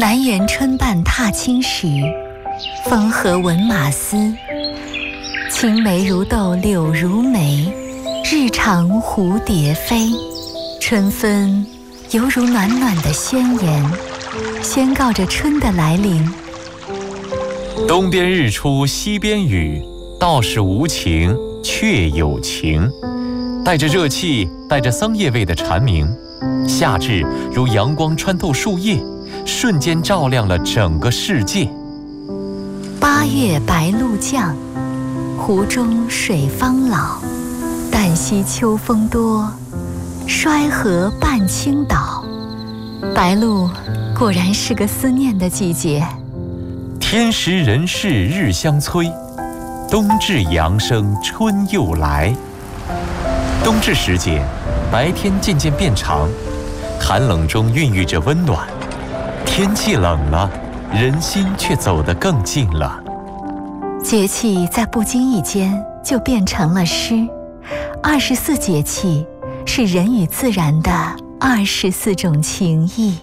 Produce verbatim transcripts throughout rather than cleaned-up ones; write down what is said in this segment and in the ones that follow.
南园春半踏青时，风和闻马嘶。青梅如豆柳如眉，日长蝴蝶飞。春分犹如暖暖的宣言，宣告着春的来临。 东边日出西边雨，道是无晴却有晴。带着热气，带着桑叶味的蝉鸣，夏至如阳光穿透树叶，瞬间照亮了整个世界。 八月白露降，湖中水方老。旦夕秋风多，衰河半倾倒。白露果然是个思念的季节。 天时人事日相催，冬至阳生春又来。冬至时节，白天渐渐变长，寒冷中孕育着温暖。天气冷了，人心却走得更近了。 节气在不经意间就变成了诗。二十四节气是人与自然的二十四种情谊。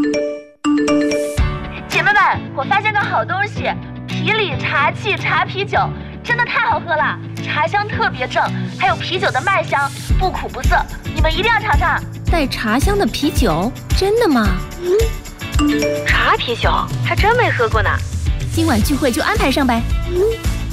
姐妹们，我发现个好东西，皮里茶气茶啤酒，真的太好喝了，茶香特别正，还有啤酒的麦香，不苦不涩，你们一定要尝尝。 带茶香的啤酒，真的吗？ 茶啤酒还真没喝过呢。 今晚聚会就安排上呗。